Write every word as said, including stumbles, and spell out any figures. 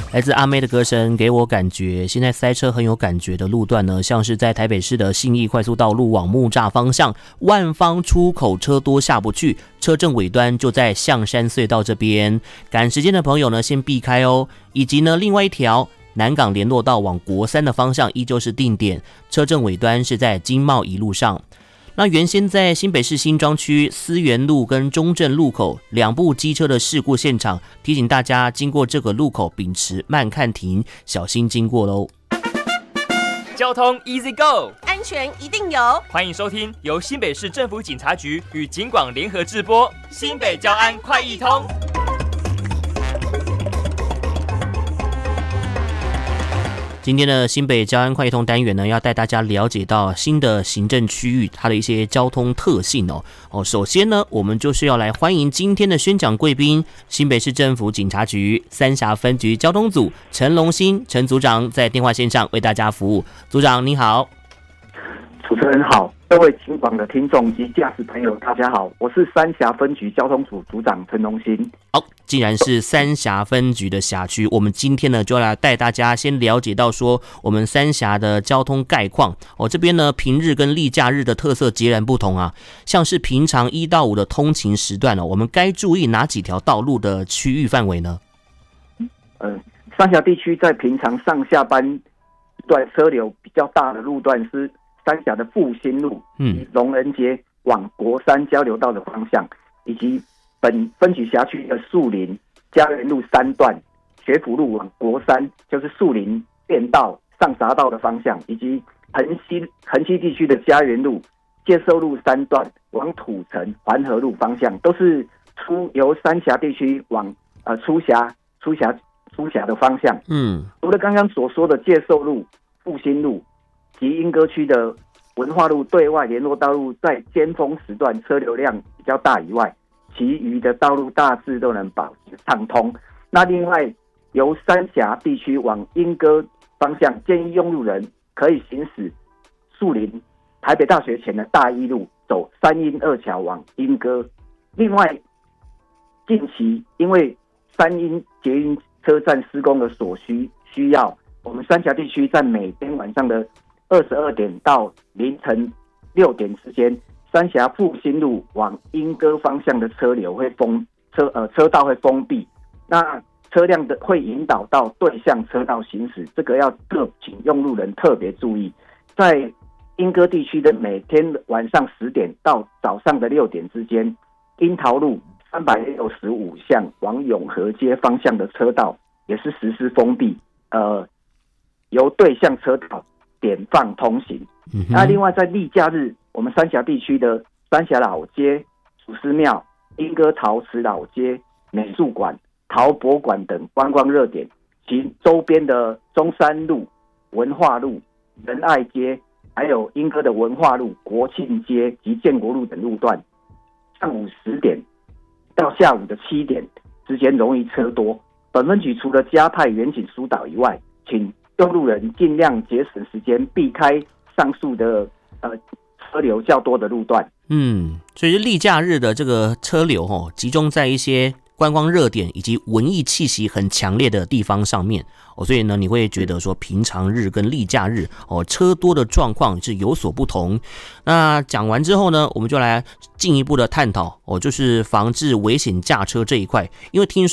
来自阿妹的歌声给我感觉，现在塞车很有感觉的路段呢，像是在台北市的信义快速道路往木栅方向，万方出口车多下不去，车阵尾端就在象山隧道这边，赶时间的朋友呢先避开哦。以及呢另外一条南港联络道往国三的方向依旧是定点，车阵尾端是在经贸一路上。那原先在新北市新庄区思源路跟中正路口两部机车的事故现场，提醒大家经过这个路口秉持慢看停，小心经过喽。 交通 Easy Go， 安全一定有。 欢迎收听由新北市政府警察局与警广联合制播新北交安快易通。 今天的新北交安快易通单元呢，要带大家了解到新的行政区域它的一些交通特性哦。哦，首先呢，我们就是要来欢迎今天的宣讲贵宾，新北市政府警察局三峡分局交通组陈龙兴陈组长在电话线上为大家服务。组长您好。 主持人好，各位警广的听众及驾驶朋友大家好，我是三峡分局交通组组长陈龙兴。 好，既然是三峡分局的辖区，我们今天呢就要来带大家先了解到说我们三峡的交通概况哦。这边呢平日跟例假日的特色截然不同啊，像是平常一到五的通勤时段哦，我们该注意哪几条道路的区域范围呢？ 呃，三峡地区在平常上下班段车流比较大的路段是三峡的复兴路，嗯，龙仁街往国三交流道的方向，以及本分局辖区的树林嘉园路三段，学府路往国三就是树林变道上匝道的方向，以及横溪横溪地区的嘉园路介寿路三段往土城环河路方向，都是出由三峡地区往呃出峡出峡出峡的方向。嗯，除了刚刚所说的介寿路、复兴路及莺歌区的文化路对外联络道路在尖峰时段车流量比较大以外，其余的道路大致都能保持畅通。那另外由三峡地区往莺歌方向，建议用路人可以行驶树林台北大学前的大一路，走三莺二桥往莺歌。另外近期因为三莺捷运车站施工的所需需要，我们三峡地区在每天晚上的二十二点到凌晨六点之间，三峡复兴路往莺歌方向的车流会封车呃车道会封闭，那车辆的会引导到对向车道行驶，这个要特请用路人特别注意。在莺歌地区的每天晚上十点到早上的六点之间，樱桃路三百六十五巷往永和街方向的车道也是实施封闭，呃，由对向车道点放通行。嗯、那另外在例假日，我们三峡地区的三峡老街、祖师庙、莺歌陶瓷老街、美术馆、陶博馆等观光热点，其周边的中山路、文化路、仁爱街，还有莺歌的文化路、国庆街及建国路等路段，上午十点到下午的七点之间容易车多。本分局除了加派远警疏导以外，请用路人尽量节省时间，避开上述的呃车流较多的路段。嗯， 所以例假日的这个车流哦，集中在一些观光热点以及文艺气息很强烈的地方上面哦，所以呢，你会觉得说平常日跟例假日哦车多的状况是有所不同。那讲完之后呢，我们就来进一步的探讨哦，就是防治危险驾车这一块，因为听